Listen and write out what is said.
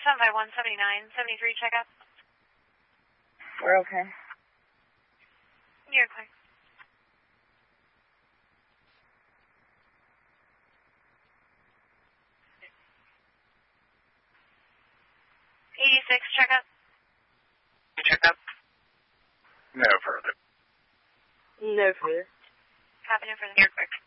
75179, 73 checkup. We're okay. You're clear. Checkup. Checkup? No further. No further. Copy, no further. You're quick.